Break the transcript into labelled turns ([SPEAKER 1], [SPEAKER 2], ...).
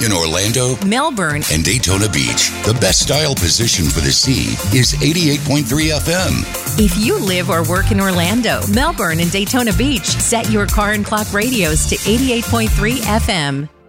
[SPEAKER 1] In Orlando,
[SPEAKER 2] Melbourne,
[SPEAKER 1] and Daytona Beach, the best style position for the sea is 88.3 FM.
[SPEAKER 2] If you live or work in Orlando, Melbourne, and Daytona Beach, set your car and clock radios to 88.3 FM.